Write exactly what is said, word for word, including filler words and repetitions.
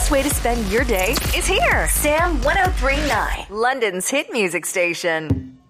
best way to spend your day is here. Sam one oh three point nine, London's hit music station.